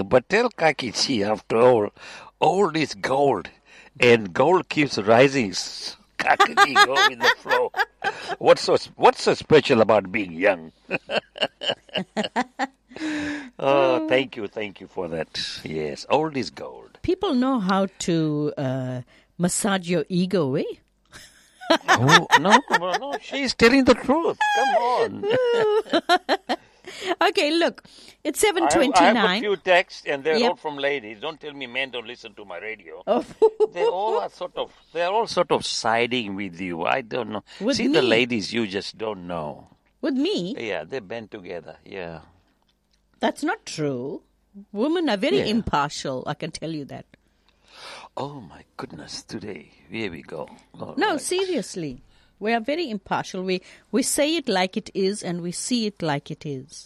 But tell Kakichi, after all, old is gold, and gold keeps rising. Kakichi, go with the flow. What's so special about being young? Oh, thank you for that. Yes, old is gold. People know how to massage your ego, eh? Oh, no, she's telling the truth. Come on. Okay, look, it's I 7:29. have a few texts, and they're Yep. all from ladies. Don't tell me men don't listen to my radio. Oh. They're all sort of siding with you. I don't know. With See, the me? ladies, you just don't know. With me, Yeah, they band together. Yeah. that's not true. Women are very Yeah. impartial, I can tell you that. Oh my goodness! Today, here we go. All No, right. seriously. We are very impartial. We say it like it is and we see it like it is.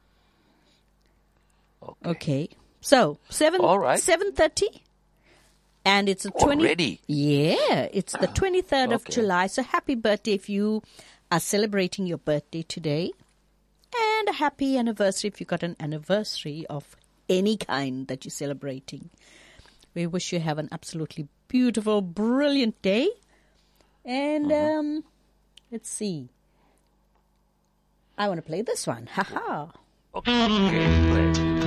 Okay. So, All right. 7:30. And it's the 20. Already? Yeah, it's the 23rd of Okay. July. So happy birthday if you are celebrating your birthday today. And a happy anniversary if you got an anniversary of any kind that you're celebrating. We wish you have an absolutely beautiful, brilliant day. And let's see. I want to play this one. Ha ha. Okay. Great.